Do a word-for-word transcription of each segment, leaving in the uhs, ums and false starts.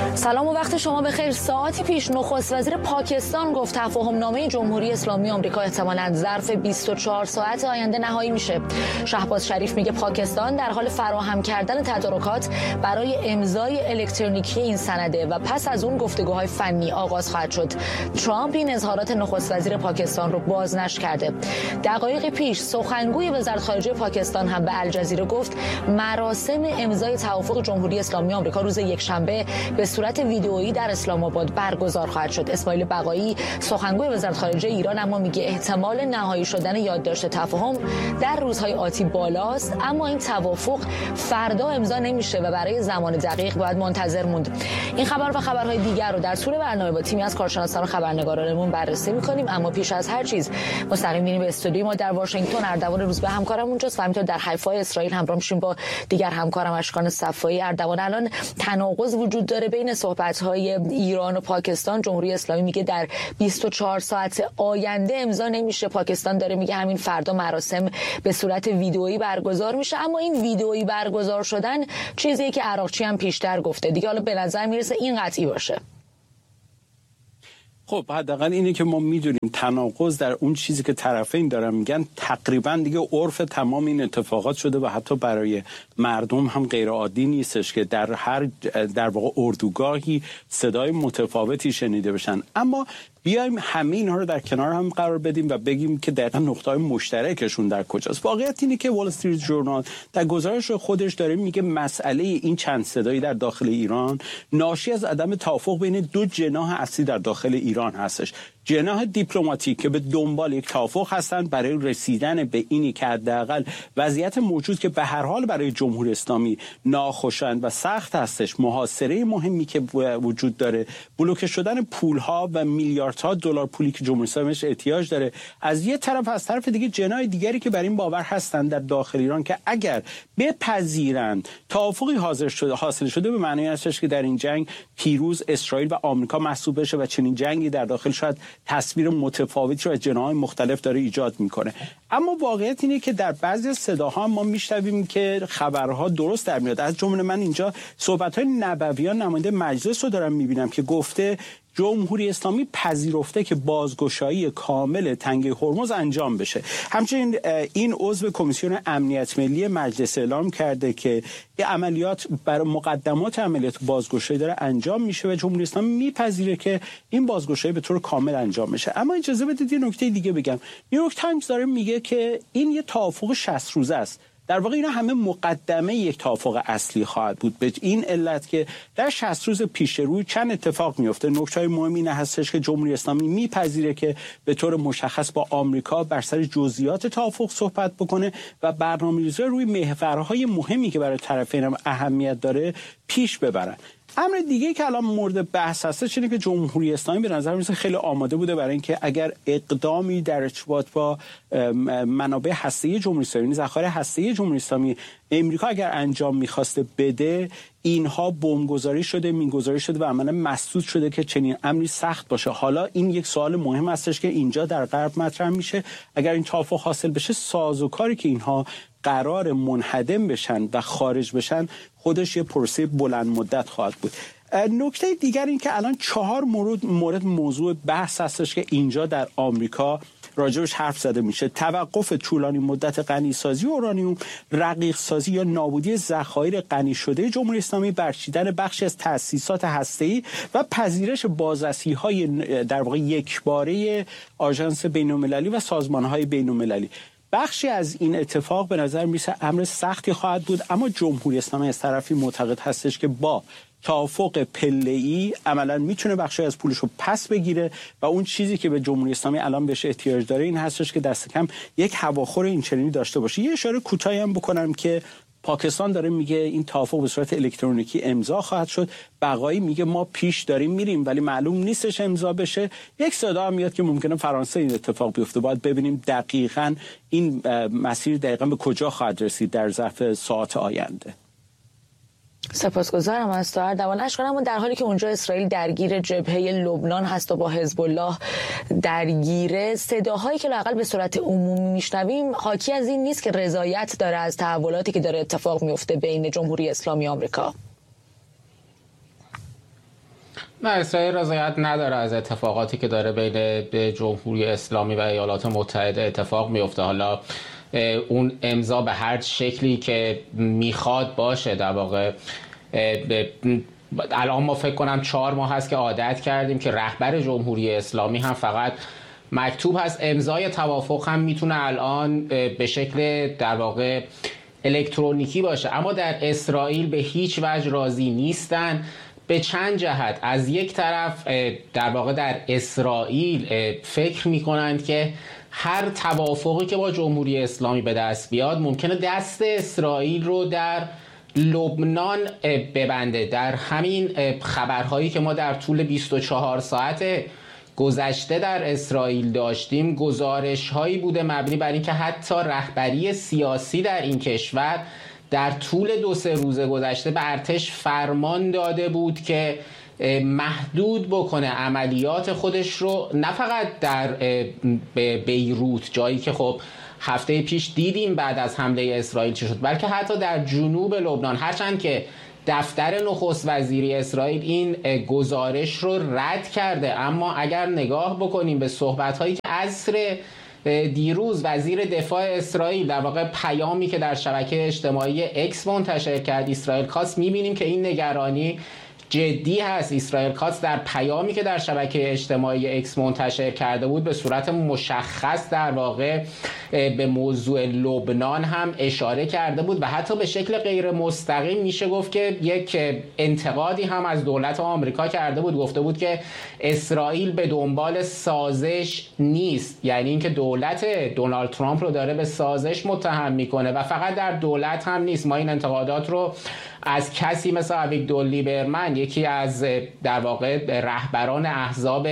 سلام و وقت شما بخیر. ساعتی پیش نخست وزیر پاکستان گفت تفاهم نامه جمهوری اسلامی آمریکا احتمالاً ظرف بیست و چهار ساعت آینده نهایی میشه. شهباز شریف میگه پاکستان در حال فراهم کردن تدارکات برای امضای الکترونیکی این سنده و پس از اون گفتگوهای فنی آغاز خواهد شد. ترامپ این اظهارات نخست وزیر پاکستان رو بازنشر کرده. دقایق پیش سخنگوی وزارت خارجه پاکستان هم به الجزیره گفت مراسم امضای توافق جمهوری اسلامی آمریکا روز یکشنبه به صورت ویدئویی در اسلام آباد برگزار خواهد شد. اسماعیل بقایی سخنگوی وزارت خارجه ایران اما میگه احتمال نهایی شدن یادداشت تفاهم در روزهای آتی بالاست، اما این توافق فردا امضا نمیشه و برای زمان دقیق باید منتظر موند. این خبر و خبرهای دیگر رو در طول برنامه با تیمی از کارشناسان و خبرنگارانمون بررسی میکنیم، اما پیش از هر چیز مستقیم میریم به استودیوی ما در واشنگتن. اردوان روز به همکارم اونجاست و همینطور در حیفا اسرائیل همراه میشیم با دیگر همکارم اشکان صفایی. اردوان، الان تناقض وجود داره بین صحبت‌های ایران و پاکستان. جمهوری اسلامی میگه در بیست و چهار ساعت آینده امضا نمیشه، پاکستان داره میگه همین فردا مراسم به صورت ویدئویی برگزار میشه، اما این ویدئویی برگزار شدن چیزیه که عراقچی هم پیشتر گفته دیگه. حالا به نظر میرسه این قطعی باشه. خب حداقل اینه که ما میدونیم تناقض در اون چیزی که طرفین دارن میگن تقریبا دیگه عرف تمام این اتفاقات شده و حتی برای مردم هم غیر عادی نیستش که در هر در واقع اردوگاهی صدای متفاوتی شنیده بشن. اما بیایم همه اینها رو در کنار هم قرار بدیم و بگیم که دقیقاً نقطه‌های مشترکشون در کجاست. واقعیت اینه که وال استریت ژورنال در گزارش خودش داره میگه مسئله این چند صدایی در داخل ایران ناشی از عدم توافق بین دو جناح اصلی در داخل ایران هستش. جناح دیپلماتیک که به دنبال یک توافق هستند برای رسیدن به اینی که حداقل وضعیت موجود که به هر حال برای جمهوری اسلامی ناخوشایند و سخت هستش، محاصره مهمی که وجود داره، بلوکه شدن پول‌ها و میلیاردها دلار پولی که جمهوری اسلامی احتیاج داره از یه طرف، از طرف دیگه جناح دیگری که بر این باور هستند در داخل ایران که اگر بپذیرند توافقی حاضر شده حاصل شده به معنی هستش که در این جنگ پیروز اسرائیل و آمریکا محسوب بشه و چنین جنگی در داخل شاید تصویر متفاوتی رو از جناح‌های مختلف داره ایجاد میکنه. اما واقعیت اینه که در بعضی صداها ما میشنویم که خبرها درست در میاد. از جمله من اینجا صحبت‌های نبویان نماینده مجلس رو دارم میبینم که گفته جمهوری اسلامی پذیرفته که بازگشایی کامل تنگه هرمز انجام بشه. همچنین این عضو کمیسیون امنیت ملی مجلس اعلام کرده که این عملیات برای مقدمات عملیات بازگشایی داره انجام میشه و جمهوری اسلامی میپذیره که این بازگشایی به طور کامل انجام بشه. اما اجازه بدید یه نکته دیگه بگم. نیویورک تایمز داره میگه که این یه توافق شصت روزه است. در واقع اینا همه مقدمه یک توافق اصلی خواهد بود، به این علت که در شصت روز پیش روی چند اتفاق میفته. نکته مهم این هستش که جمهوری اسلامی میپذیره که به طور مشخص با آمریکا بر سر جزئیات توافق صحبت بکنه و برنامه‌ریزی روی محورهای مهمی که برای طرفین هم اهمیت داره پیش ببرن. امر دیگه که الان مورد بحث هستش اینه که جمهوری اسلامی به نظر میاد خیلی آماده بوده برای اینکه اگر اقدامی در ارتباط با منابع هسته‌ای جمهوری اسلامی، ذخایر هسته‌ای جمهوری اسلامی امریکا اگر انجام می‌خواسته بده، اینها بمبگذاری شده، مینگذاری شده و عملاً مسدود شده که چنین امری سخت باشه. حالا این یک سوال مهم هستش که اینجا در غرب مطرح میشه. اگر این توافق حاصل بشه، سازوکاری که اینها قرار منهدم بشن و خارج بشن خودش یه پروسه بلند مدت خواهد بود. نکته دیگر این که الان چهار مورد مورد موضوع بحث هستش که اینجا در آمریکا راجبش حرف زده میشه. توقف طولانی مدت غنیسازی اورانیوم، رقیق سازی یا نابودی ذخایر غنی شده جمهوری اسلامی، برچیدن بخشی از تأسیسات هسته‌ای و پذیرش بازرسی‌های در واقع یکباره آژانس بین‌المللی و سازمان‌های بین‌المللی. بخشی از این اتفاق به نظر میسه امر سختی خواهد بود، اما جمهوری اسلامی از طرفی معتقد هستش که با توافق پله‌ای عملاً میتونه بخشی از پولش رو پس بگیره و اون چیزی که به جمهوری اسلامی الان بهش احتیاج داره این هستش که دست کم یک هواخور این چنینی داشته باشه. یه اشاره کوتاهی هم بکنم که پاکستان داره میگه این توافق به صورت الکترونیکی امضا خواهد شد. بقایی میگه ما پیش داریم میریم ولی معلوم نیستش امضا بشه. یک صدا هم میاد که ممکنه فرانسه این اتفاق بیفته. باید ببینیم دقیقاً این مسیر دقیقاً به کجا خواهد رسید در ظرف ساعات آینده. سپاسگزارم از تو اردوان. اشکانم در حالی که اونجا اسرائیل درگیر جبهه لبنان هست و با حزب الله درگیره، صداهایی که لااقل به صورت عمومی میشنویم حاکی از این نیست که رضایت داره از تحولاتی که داره اتفاق میفته بین جمهوری اسلامی آمریکا. نه، اسرائیل رضایت نداره از اتفاقاتی که داره بین جمهوری اسلامی و ایالات متحده اتفاق میفته. حالا اون امضا به هر شکلی که میخواد باشه، در واقع الان ما فکر کنم چهار ماه هست که عادت کردیم که رهبر جمهوری اسلامی هم فقط مکتوب هست، امضای توافق هم میتونه الان به شکل در واقع الکترونیکی باشه. اما در اسرائیل به هیچ وجه راضی نیستن به چند جهت. از یک طرف در واقع در اسرائیل فکر میکنند که هر توافقی که با جمهوری اسلامی به دست بیاد ممکنه دست اسرائیل رو در لبنان ببنده. در همین خبرهایی که ما در طول بیست و چهار ساعت گذشته در اسرائیل داشتیم، گزارش هایی بوده مبنی بر این که حتی رهبری سیاسی در این کشور در طول دو سه روز گذشته به ارتش فرمان داده بود که محدود بکنه عملیات خودش رو، نه فقط در بیروت، جایی که خب هفته پیش دیدیم بعد از حمله اسرائیل چه شد، بلکه حتی در جنوب لبنان. هرچند که دفتر نخست وزیری اسرائیل این گزارش رو رد کرده، اما اگر نگاه بکنیم به صحبت‌هایی که عصر دیروز وزیر دفاع اسرائیل، در واقع پیامی که در شبکه اجتماعی اکس منتشر کرد، اسرائیل کاتس، می‌بینیم که این نگرانی جدی هست. اسرائیل کاتس در پیامی که در شبکه اجتماعی اکس منتشر کرده بود به صورت مشخص در واقع به موضوع لبنان هم اشاره کرده بود و حتی به شکل غیر مستقیم میشه گفت که یک انتقادی هم از دولت آمریکا کرده بود. گفته بود که اسرائیل به دنبال سازش نیست، یعنی اینکه دولت دونالد ترامپ رو داره به سازش متهم میکنه و فقط در دولت هم نیست. ما این انتقادات رو از کسی مثل اویگدور لیبرمن، یکی از در واقع رهبران احزاب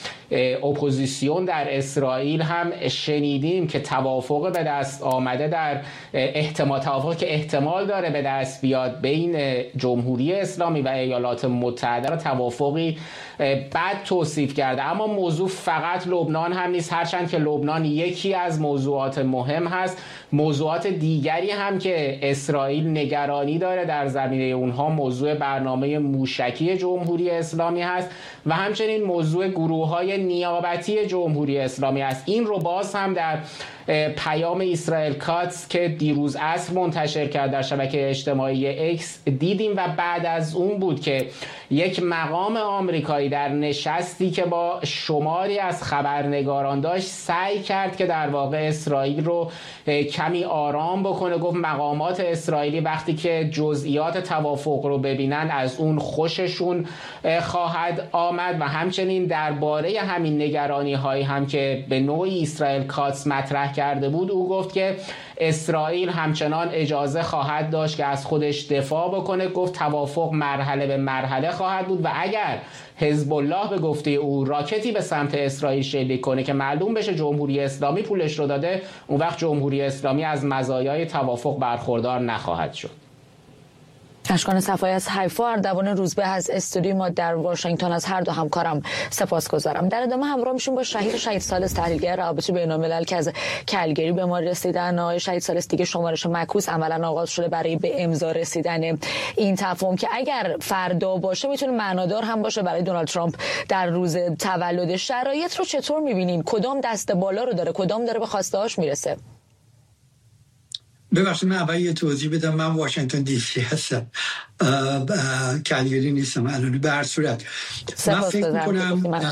اپوزیسیون در اسرائیل هم شنیدیم که توافق به دست آمده در احتمال توافق که احتمال داره به دست بیاد بین جمهوری اسلامی و ایالات متحده را توافقی بد توصیف کرده. اما موضوع فقط لبنان هم نیست، هرچند که لبنان یکی از موضوعات مهم هست. موضوعات دیگری هم که اسرائیل نگرانی داره در زمینه اونها موضوع برنامه موشکی جمهوری اسلامی هست و همچنین موضوع گروه‌های نیابتی جمهوری اسلامی است. این رو باز هم در پیام اسرائیل کاتس که دیروز عصر منتشر کرد در شبکه اجتماعی اکس دیدیم و بعد از اون بود که یک مقام آمریکایی در نشستی که با شماری از خبرنگاران داشت سعی کرد که در واقع اسرائیل رو کمی آرام بکنه. گفت مقامات اسرائیلی وقتی که جزئیات توافق رو ببینن از اون خوششون خواهد آمد و همچنین درباره همین نگرانی هایی هم که به نوعی اسرائیل کاتس مطرح کرده بود او گفت که اسرائیل همچنان اجازه خواهد داشت که از خودش دفاع بکنه. گفت توافق مرحله به مرحله خواهد بود و اگر حزب الله به گفته او راکتی به سمت اسرائیل شلیک کنه که معلوم بشه جمهوری اسلامی پولش رو داده، اون وقت جمهوری اسلامی از مزایای توافق برخوردار نخواهد شد. اشکان صفایی از حیفا، اردوان روزبه از استودیو ما در واشنگتن، از هر دو همکارم سپاسگزارم. در ادامه همراه میشیم با شهید شهید ثالث، تحلیلگر روابط بین‌الملل که از کلگری به ما رسیدن. آقای شهید ثالث، دیگه شمارش معکوس عملاً آغاز شده برای به امضا رسیدن این تفاهم که اگر فردا باشه میتونه معنادار هم باشه برای دونالد ترامپ در روز تولد. شرایط رو چطور میبینین؟ کدام دست بالا رو داره، کدام داره به خواسته‌هاش میرسه؟ ببخشید من اول یه توضیح بدم. من واشنگتن دی سی هستم، کلگری نیستم الان. به هر صورت من فکر میکنم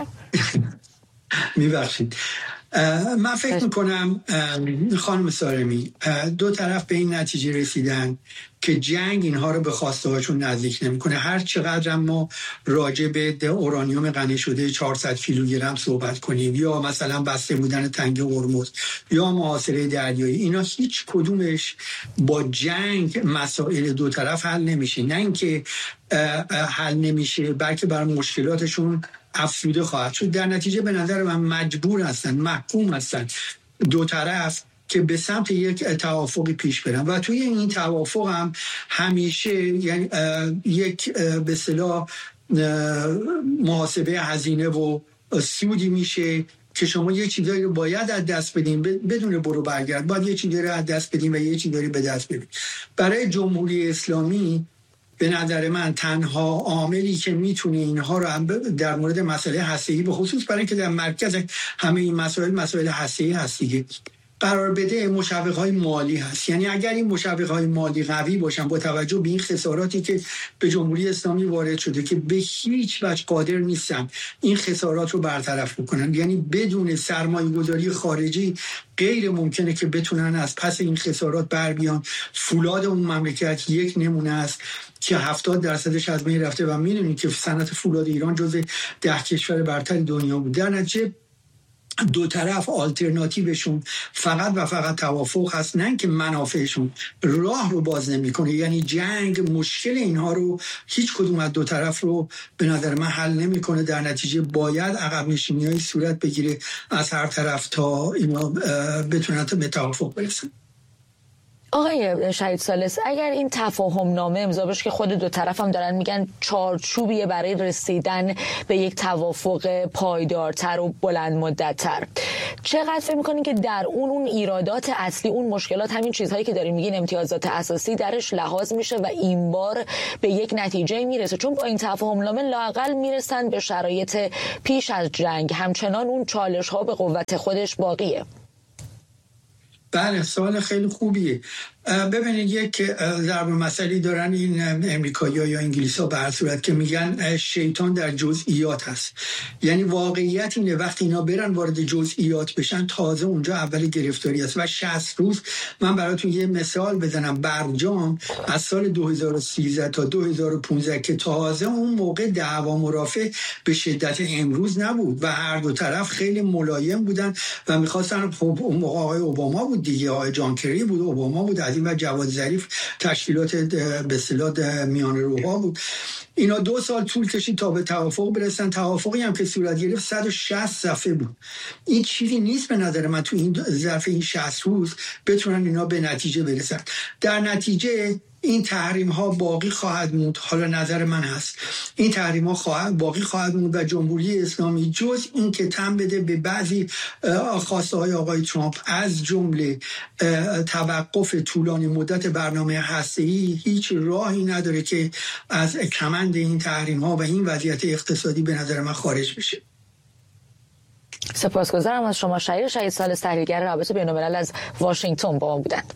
میبخشید من فکر میکنم خانم سارمی دو طرف به این نتیجه رسیدن که جنگ اینها رو به خواسته هاشون نزدیک نمیکنه. هر چقدر هم ما راجع به اورانیوم غنی شده چهارصد کیلوگرم صحبت کنیم یا مثلا بسته بودن تنگ هرمز یا محاصره دریایی، اینا هیچ کدومش با جنگ مسائل دو طرف حل نمیشه. نه اینکه حل نمیشه بلکه بر مشکلاتشون افزوده خواهد شد. در نتیجه به نظر من مجبور هستن، محکوم هستن دو طرف که به سمت یک توافقی پیش برن و توی این توافق هم همیشه یعنی یک به اصطلاح محاسبه هزینه و سودی میشه که شما یه چیزایی رو باید از دست بدین بدون برو برگرد، باید یه چیزایی رو از دست بدین و یه چیزایی به دست بدین. برای جمهوری اسلامی به نظر من تنها عاملی که میتونه اینها رو در مورد مسئله هسته‌ای به خصوص برای اینکه در مرکز همه این مسائل مسائل هسته‌ای هست دیگه قرار بده، مشوق‌های مالی هست. یعنی اگر این مشوق‌های مالی قوی باشن با توجه به این خساراتی که به جمهوری اسلامی وارد شده که به هیچ وجه قادر نیستن این خسارات رو برطرف بکنن، یعنی بدون سرمایه‌گذاری خارجی غیر ممکنه که بتونن از پس این خسارات بر بیان. فولاد اون مملکت یک نمونه است که هفتاد درصدش از بین رفته و میدونید که صنعت فولاد ایران جزو ده کشور برتر دنیا بود. در نتیجه دو طرف آلترناتیوشون فقط و فقط توافق هست، نه که منافعشون راه رو باز نمیکنه. یعنی جنگ مشکل اینها رو هیچ کدوم از دو طرف رو به نظر من حل نمیکنه. در نتیجه باید عقب نشینی‌های صورت بگیره از هر طرف تا اینا بتونن به توافق برسن. آقای شهید ثالث، اگر این تفاهم نامه امضا بشه که خود دو طرف هم دارن میگن چارچوبیه برای رسیدن به یک توافق پایدارتر و بلند مدت‌تر، چقدر فکر می‌کنین که در اون اون ایرادات اصلی، اون مشکلات، همین چیزهایی که داریم میگین امتیازات اساسی درش لحاظ میشه و این بار به یک نتیجه میرسه؟ چون با این تفاهم نامه لااقل میرسن به شرایط پیش از جنگ، همچنان اون چالش‌ها به قوت خودش باقیه. بله، سوال خیلی خوبیه. ببینید، یک ضرب مسئله دارن این امریکایی‌ها یا انگلیس‌ها به هر صورت که میگن شیطان در جزئیات هست. یعنی واقعیت اینه وقتی اینا برن وارد جزئیات بشن تازه اونجا اول گرفتاری است. و شصت روز، من براتون یه مثال بزنم، برجام از سال دو هزار و سیزده تا دو هزار و پانزده که تازه اون موقع دعوا مرافع به شدت امروز نبود و هر دو طرف خیلی ملایم بودن و می‌خواستن، خب اون موقع آقای اوباما بود دیگه، آقای جان کری بود، اوباما بود و جواد ظریف تشکیلات به اصطلاح میان روها بود. اینا دو سال طول کشید تا به توافق برسن. توافقی هم که صورت گرفت صد و شصت صفحه بود. این چیزی نیست به نظر من تو این ظرف این شصت روز بتونن اینا به نتیجه برسن. در نتیجه این تحریم ها باقی خواهد موند. حالا نظر من هست این تحریم ها خواهد باقی خواهد موند و جمهوری اسلامی جز این که تن بده به بعضی خواسته های آقای ترامپ، از جمله توقف طولانی مدت برنامه هسته‌ای، هیچ راهی نداره که از کمند این تحریم ها و این وضعیت اقتصادی به نظر من خارج بشه. سپاسگزارم از شما. شهید شهید ثالث، تحلیلگر روابط بین‌الملل از واشنگتن با ما بودند.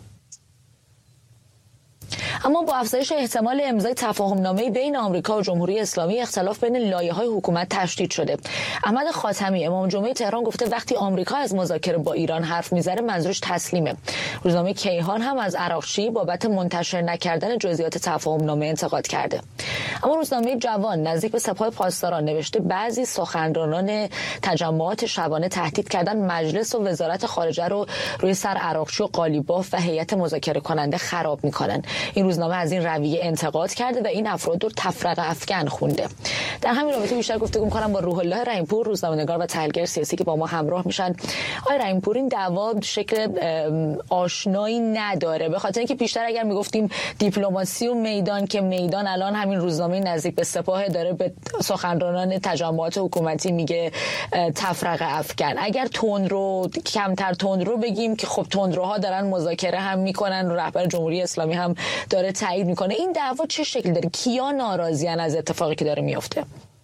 اما با افزایش احتمال امضای تفاهم‌نامه بین آمریکا و جمهوری اسلامی، اختلاف بین لایه‌های حکومت تشدید شده. احمد خاتمی، امام جمعه تهران، گفته وقتی آمریکا از مذاکره با ایران حرف می‌زنه منظورش تسلیمه. روزنامه کیهان هم از عراقچی بابت منتشر نکردن جزئیات تفاهم‌نامه انتقاد کرده. اما روزنامه جوان نزدیک به سپاه پاسداران نوشته بعضی سخنرانان تجمعات شبانه تهدید کردن مجلس و وزارت خارجه رو روی سر عراقچی و قالیباف و هیئت مذاکره کننده خراب می‌کنن. این روزنامه از این رویه انتقاد کرده و این افراد رو تفرقه افکن خونده. در همین رابطه بیشتر گفتگو می‌کنم با روح الله رحیم‌پور، روزنامه‌نگار و تحلیلگر سیاسی که با ما همراه میشن. آقای رحیم‌پور، این دعوا شکل آشنایی نداره، به خاطر اینکه بیشتر اگر میگفتیم دیپلماسی و میدان، که میدان الان همین روزنامه نزدیک به سپاه داره به سخنرانان تجمعات حکومتی میگه تفرقه افکن. اگر تندرو کمتر تندرو بگیم که خب تندروها دارن مذاکره هم میکنن و رهبر جمهوری اسلامی هم داره تایید میکنه. این دعوا چه شکل داره؟ کیا ناراضیان از اتفاقی که داره میفته؟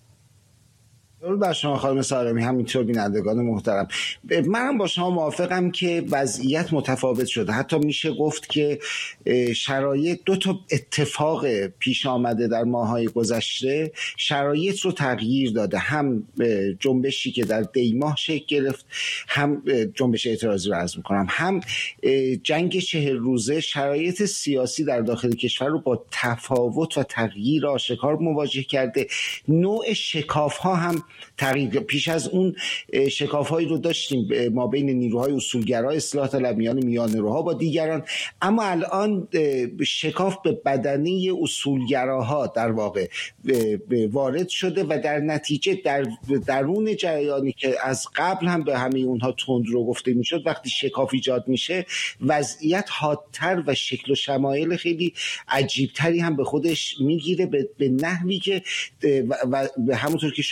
درود بر شما خانم سارمی، همینطور بینندگان محترم. منم با شما موافقم که وضعیت متفاوت شده. حتی میشه گفت که شرایط، دو تا اتفاق پیش آمده در ماه‌های گذشته شرایط رو تغییر داده. هم جنبشی که در دی ماه شکل گرفت، هم جنبش اعتراضی رو عرض میکنم، هم جنگ چهل روزه شرایط سیاسی در داخل کشور رو با تفاوت و تغییر آشکار مواجه کرده. نوع شکاف ها هم تغییر. پیش از اون شکاف‌هایی رو داشتیم ما بین نیروهای اصولگرا اصلاح طلبیان میان روها با دیگران، اما الان شکاف به بدنه اصولگراها در واقع وارد شده و در نتیجه در درون جریانی که از قبل هم به همه اونها تندرو گفته میشد، وقتی شکاف ایجاد میشه وضعیت حادتر و شکل و شمایل خیلی عجیبتری هم به خودش میگیره، به نحوی که و همونطور که شما گفتید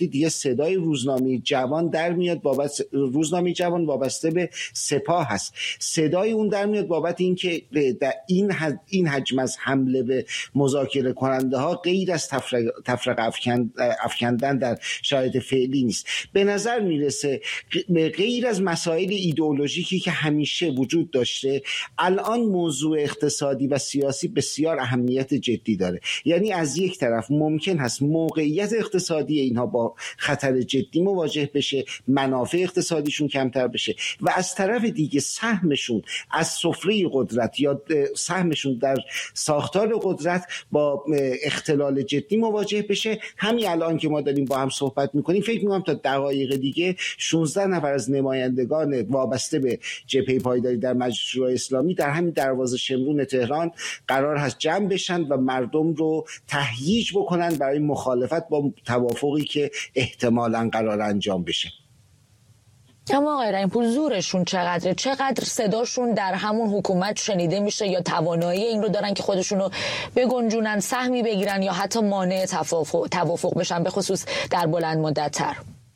گفتی دیگه صدای روزنامه جوان در میاد بابت روزنامه جوان وابسته به سپاه هست، صدای اون در میاد بابت اینکه در این این حجم از حمله به مذاکره کننده ها غیر از تفرق تفرق افکندن در شرایط فعلی نیست. به نظر میرسه غیر از مسائل ایدئولوژیکی که همیشه وجود داشته، الان موضوع اقتصادی و سیاسی بسیار اهمیت جدی داره. یعنی از یک طرف ممکن هست موقعیت اقتصادی اینها با خطر جدی مواجه بشه، منافع اقتصادیشون کمتر بشه، و از طرف دیگه سهمشون از سفره قدرت یا سهمشون در ساختار قدرت با اختلال جدی مواجه بشه. همین الان که ما داریم با هم صحبت میکنیم فکر میکنم تا دقایق دیگه شانزده نفر از نمایندگان وابسته به جبهه پایداری در مجلس شورای اسلامی در همین دروازه شمرون تهران قرار هست جمع بشن و مردم رو تهییج بکنن برای مخالفت با توافقی که احتمالاً قرار انجام بشه. اما آقای رحیم‌پور زورشون چقدره؟ چقدر صداشون در همون حکومت شنیده میشه یا توانایی این رو دارن که خودشونو بگنجونن، سهمی بگیرن یا حتی مانع توافق توافق بشن، به خصوص در بلند مدت تر؟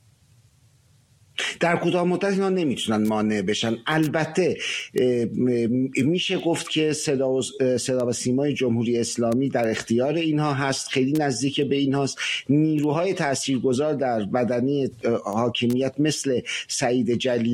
در کوتاه مدت اینا نمیتونن مانع بشن. البته میشه گفت که صدا و, صدا و سیمای جمهوری اسلامی در اختیار اینها هست، خیلی نزدیک به اینهاست. نیروهای تاثیرگذار در بدنه حاکمیت مثل سعید جلیلی